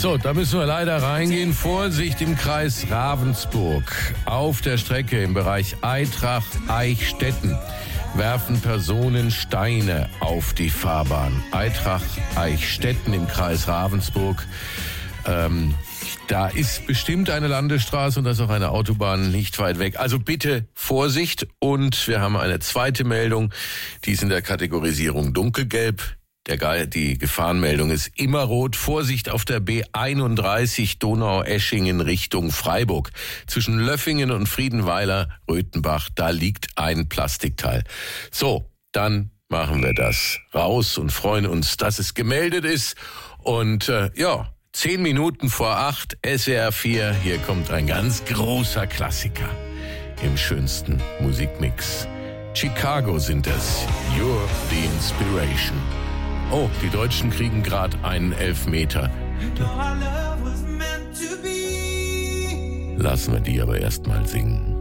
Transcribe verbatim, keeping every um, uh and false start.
So, da müssen wir leider reingehen. Vorsicht im Kreis Ravensburg. Auf der Strecke im Bereich Aitrach-Eichstätten werfen Personen Steine auf die Fahrbahn. Aitrach-Eichstätten im Kreis Ravensburg. Ähm, da ist bestimmt eine Landesstraße und da ist auch eine Autobahn nicht weit weg. Also bitte Vorsicht. Und wir haben eine zweite Meldung, die ist in der Kategorisierung dunkelgelb. Der Ge- die Gefahrenmeldung ist immer rot. Vorsicht auf der B einunddreißig Donaueschingen Richtung Freiburg. Zwischen Löffingen und Friedenweiler, Röthenbach, da liegt ein Plastikteil. So, dann machen wir das raus und freuen uns, dass es gemeldet ist. Und äh, ja, zehn Minuten vor acht, S W R vier, hier kommt ein ganz großer Klassiker im schönsten Musikmix. Chicago sind es. You're the Inspiration. Oh, die Deutschen kriegen gerade einen Elfmeter. Lassen wir die aber erst mal singen.